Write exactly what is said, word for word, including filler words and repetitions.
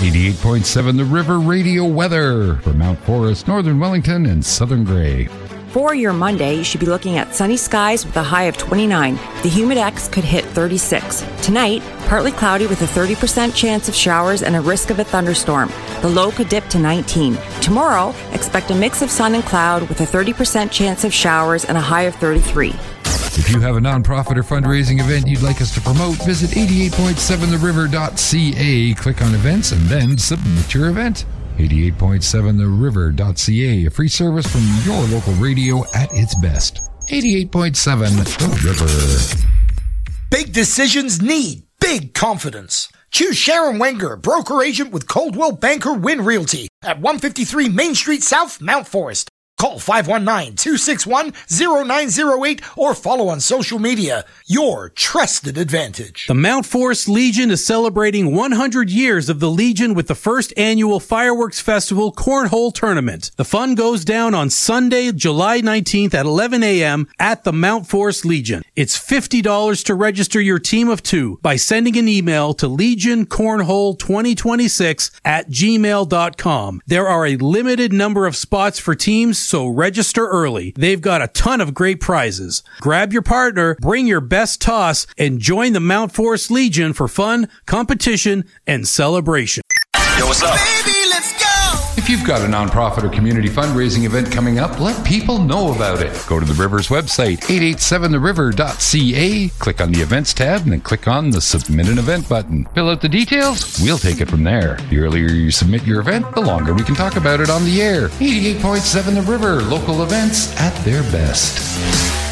eighty-eight point seven The River Radio weather for Mount Forest, Northern Wellington, and Southern Grey. For your Monday, you should be looking at sunny skies with a high of twenty-nine. The humidex could hit thirty-six. Tonight, partly cloudy with a thirty percent chance of showers and a risk of a thunderstorm. The low could dip to nineteen. Tomorrow, expect a mix of sun and cloud with a thirty percent chance of showers and a high of thirty-three. If you have a nonprofit or fundraising event you'd like us to promote, visit eighty-eight point seven the river dot c a, click on events, and then submit your event. eighty-eight point seven the river dot c a, a free service from your local radio at its best. eighty-eight point seven The River. Big decisions need big confidence. Choose Sharon Wenger, broker agent with Coldwell Banker Win Realty at one fifty-three Main Street South, Mount Forest. Call five one nine, two six one, zero nine zero eight or follow on social media. Your trusted advantage. The Mount Forest Legion is celebrating one hundred years of the Legion with the first annual Fireworks Festival Cornhole Tournament. The fun goes down on Sunday, July nineteenth at eleven a.m. at the Mount Forest Legion. It's fifty dollars to register your team of two by sending an email to legion cornhole twenty twenty-six at gmail dot com. There are a limited number of spots for teams, so register early. They've got a ton of great prizes. Grab your partner, bring your best toss, and join the Mount Forest Legion for fun, competition, and celebration. Yo, what's up? Baby, let's go! If you've got a nonprofit or community fundraising event coming up, let people know about it. Go to the River's website, eight eight seven the river dot c a, click on the events tab, and then click on the Submit an Event button. Fill out the details, we'll take it from there. The earlier you submit your event, the longer we can talk about it on the air. eighty-eight point seven The River, local events at their best.